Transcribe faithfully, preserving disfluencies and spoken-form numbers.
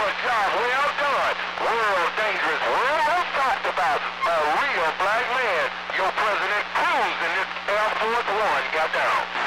Excellent job. Well done. World dangerous. World who talked about a real black man. Your President Cruz in this Air Force One got down.